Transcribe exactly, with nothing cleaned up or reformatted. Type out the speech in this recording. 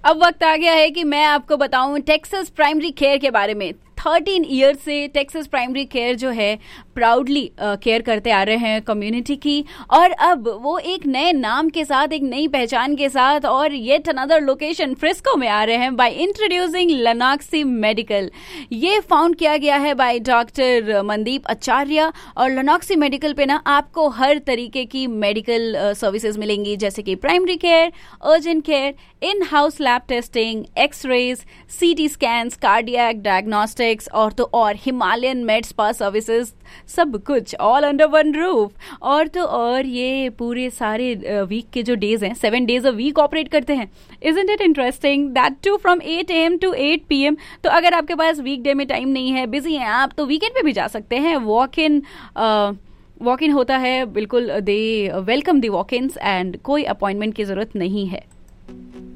अब वक्त आ गया है कि मैं आपको बताऊं टेक्सास प्राइमरी केयर के बारे में। थर्टीन ईयर से टेक्सास प्राइमरी केयर जो है प्राउडली केयर करते आ रहे हैं कम्युनिटी की, और अब वो एक नए नाम के साथ, एक नई पहचान के साथ और येट अनदर लोकेशन फ्रिस्को में आ रहे हैं बाय इंट्रोड्यूसिंग लनॉक्सी मेडिकल। ये फाउंड किया गया है बाय डॉक्टर मनदीप आचार्य, और लनॉक्सी मेडिकल पे ना आपको हर तरीके की मेडिकल सर्विसेज मिलेंगी, जैसे कि primary care, urgent care, in house lab testing, X-rays, सीटी स्कैन्स, कार्डियक डायग्नोस्टिक्स और तो और हिमालयन मेड स्पा सर्विसेज, सब कुछ ऑल अंडर वन रूफ। और तो और ये पूरे सारे वीक के जो डेज हैं, seven days a week operate करते हैं। Isn't it interesting, that to from eight A M to eight P M. तो अगर आपके पास वीक डे में टाइम नहीं है, बिजी हैं आप, तो वीकेंड पे भी जा सकते हैं। वॉक इन वॉक इन होता है, बिल्कुल दे welcome the walk ins and कोई अपॉइंटमेंट की जरूरत नहीं है।